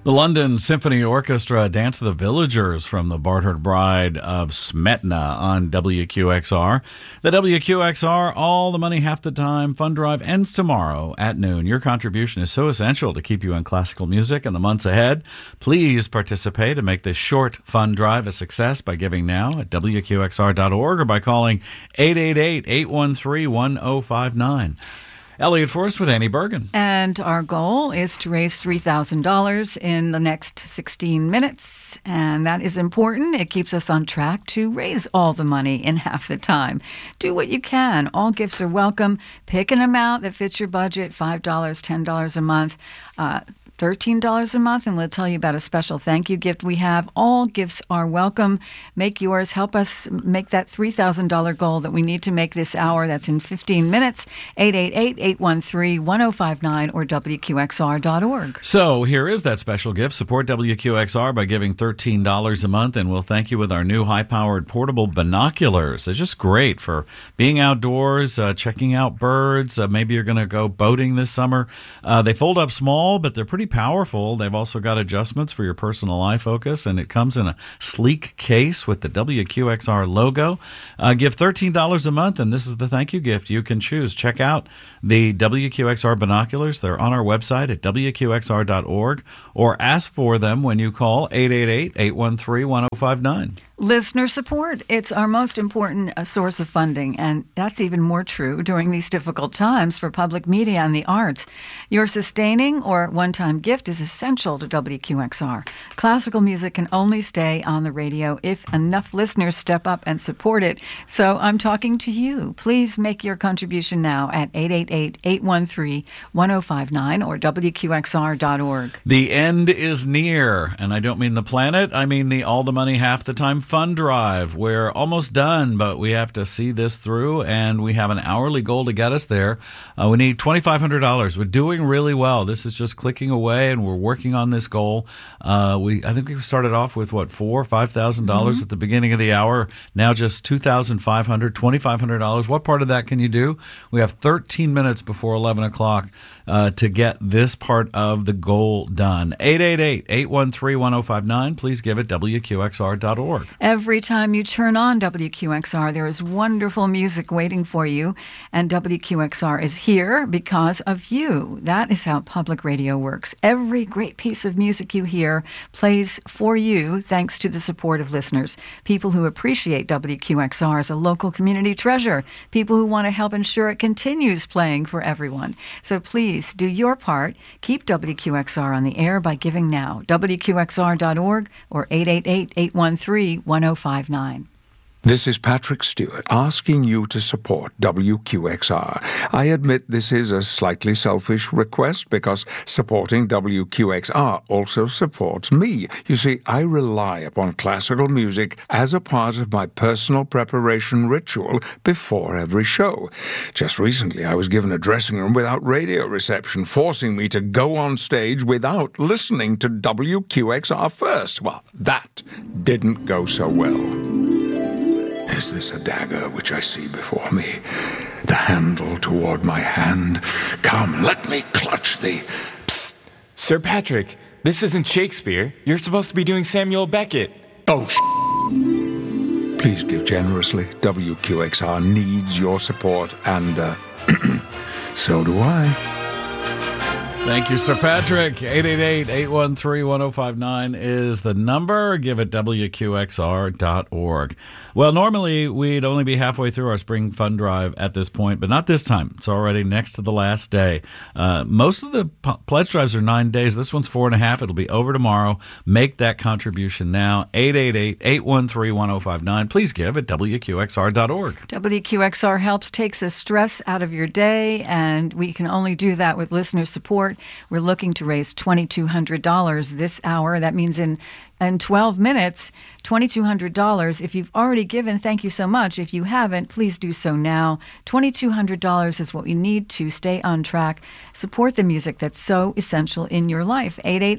The London Symphony Orchestra Dance of the Villagers from the Bartered Bride of Smetna on WQXR. The WQXR All the Money Half the Time fund drive ends tomorrow at noon. Your contribution is so essential to keep you in classical music in the months ahead. Please participate and make this short fund drive a success by giving now at WQXR.org or by calling 888-813-1059. Elliot Forrest with Annie Bergen. And our goal is to raise $3,000 in the next 16 minutes. And that is important. It keeps us on track to raise all the money in half the time. Do what you can. All gifts are welcome. Pick an amount that fits your budget, $5, $10 a month. $13 a month, and we'll tell you about a special thank you gift we have. All gifts are welcome. Make yours. Help us make that $3,000 goal that we need to make this hour. That's in 15 minutes. 888-813-1059 or WQXR.org. So here is that special gift. Support WQXR by giving $13 a month, and we'll thank you with our new high-powered portable binoculars. They're just great for being outdoors, checking out birds. Maybe you're going to go boating this summer. They fold up small, but they're pretty powerful. They've also got adjustments for your personal eye focus, and it comes in a sleek case with the WQXR logo. Give $13 a month, and this is the thank you gift you can choose. Check out the WQXR binoculars. They're on our website at WQXR.org, or ask for them when you call 888-813-1059. Listener support. It's our most important source of funding, and that's even more true during these difficult times for public media and the arts. Your sustaining or one-time gift is essential to WQXR. Classical music can only stay on the radio if enough listeners step up and support it. So I'm talking to you. Please make your contribution now at 888-813-1059 or WQXR.org. The end is near, and I don't mean the planet. I mean the All the Money Half the Time fund drive. We're almost done, but we have to see this through, and we have an hourly goal to get us there. We need $2,500. We're doing really well. This is just clicking away, and we're working on this goal. I think we started off with, $4,000 or $5,000 at the beginning of the hour. Now just $2,500, $2,500. What part of that can you do? We have 13 minutes before 11 o'clock to get this part of the goal done. 888-813-1059. Please give it WQXR.org. Every time you turn on WQXR, there is wonderful music waiting for you, and WQXR is here because of you. That is how public radio works. Every great piece of music you hear plays for you thanks to the support of listeners, people who appreciate WQXR as a local community treasure, people who want to help ensure it continues playing for everyone. So please do your part. Keep WQXR on the air by giving now. WQXR.org or 888-813-1059. This is Patrick Stewart asking you to support WQXR. I admit this is a slightly selfish request because supporting WQXR also supports me. You see, I rely upon classical music as a part of my personal preparation ritual before every show. Just recently, I was given a dressing room without radio reception, forcing me to go on stage without listening to WQXR first. Well, that didn't go so well. Is this a dagger which I see before me? The handle toward my hand. Come, let me clutch thee. Psst. Sir Patrick, this isn't Shakespeare. You're supposed to be doing Samuel Beckett. Oh, Please give generously. WQXR needs your support, and so do I. Thank you, Sir Patrick. 888-813-1059 is the number. Give it WQXR.org. Well, normally we'd only be halfway through our spring fund drive at this point, but not this time. It's already next to the last day. Most of the pledge drives are 9 days. This one's 4.5. It'll be over tomorrow. Make that contribution now. 888-813-1059. Please give at WQXR.org. WQXR helps takes the stress out of your day, and we can only do that with listener support. We're looking to raise $2,200 this hour. That means in 12 minutes, $2,200. If you've already given, thank you so much. If you haven't, please do so now. $2,200 is what we need to stay on track. Support the music that's so essential in your life.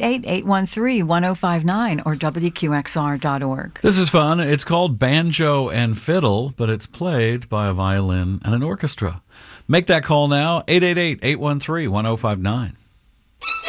888-813-1059 or WQXR.org. This is fun. It's called Banjo and Fiddle, but it's played by a violin and an orchestra. Make that call now, 888-813-1059.